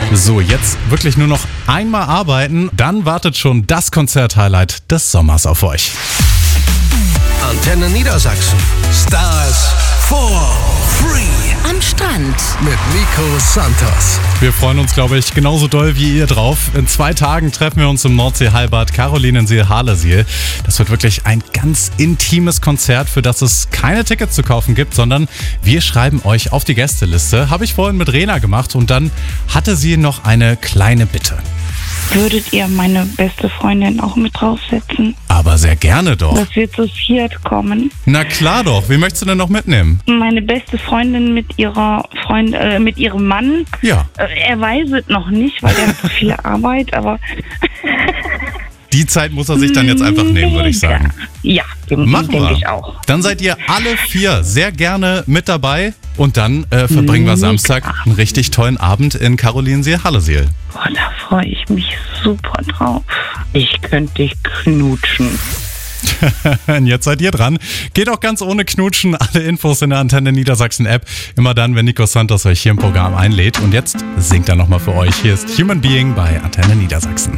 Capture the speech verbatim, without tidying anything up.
So, jetzt wirklich nur noch einmal arbeiten, dann wartet schon das Konzert-Highlight des Sommers auf euch. Antenne Niedersachsen. Stars for free. Am Strand. Mit Nico Santos. Wir freuen uns, glaube ich, genauso doll wie ihr drauf. In zwei Tagen treffen wir uns im Nordsee-Heilbad Carolinensee-Halersiel. Das wird wirklich ein ganz intimes Konzert, für das es keine Tickets zu kaufen gibt, sondern wir schreiben euch auf die Gästeliste. Habe ich vorhin mit Rena gemacht und dann hatte sie noch eine kleine Bitte. Würdet ihr meine beste Freundin auch mit draufsetzen? Aber sehr gerne doch. Das wird zu viert kommen. Na klar doch. Wen möchtest du denn noch mitnehmen? Meine beste Freundin mit ihrer Freund, äh, mit ihrem Mann. Ja. Äh, er weiß es noch nicht, weil er hat so viel Arbeit, aber... Die Zeit muss er sich dann jetzt einfach nehmen, würde ich sagen. Ja, Machen denke wir. ich auch. Dann seid ihr alle vier sehr gerne mit dabei und dann äh, verbringen wir Samstag einen richtig tollen Abend in Carolinensee-Halersiel. Boah, da freue ich mich super drauf. Ich könnte dich knutschen. Jetzt seid ihr dran. Geht auch ganz ohne Knutschen. Alle Infos in der Antenne Niedersachsen App. Immer dann, wenn Nico Santos euch hier im Programm einlädt. Und jetzt singt er nochmal für euch. Hier ist Human Being bei Antenne Niedersachsen.